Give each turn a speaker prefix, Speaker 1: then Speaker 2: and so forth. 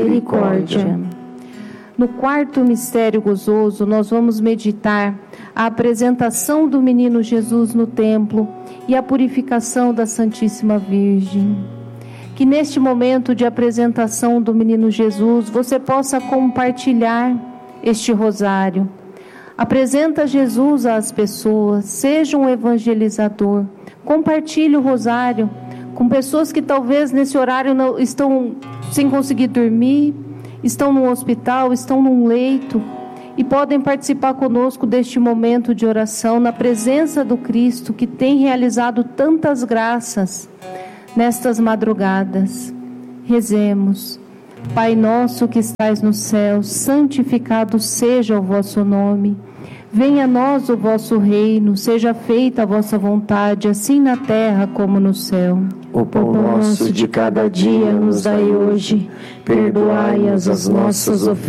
Speaker 1: misericórdia. No quarto mistério gozoso, nós vamos meditar a apresentação do menino Jesus no templo e a purificação da Santíssima Virgem. Que neste momento de apresentação do menino Jesus, você possa compartilhar este rosário. Apresenta Jesus às pessoas, seja um evangelizador. Compartilhe o rosário com pessoas que talvez nesse horário não estão sem conseguir dormir, estão num hospital, estão num leito e podem participar conosco deste momento de oração na presença do Cristo que tem realizado tantas graças nestas madrugadas. Rezemos. Pai nosso que estais no céu, santificado seja o vosso nome. Venha a nós o vosso reino, seja feita a vossa vontade, assim na terra como no céu.
Speaker 2: O pão nosso de cada dia nos dai hoje. Perdoai as nossas ofensas,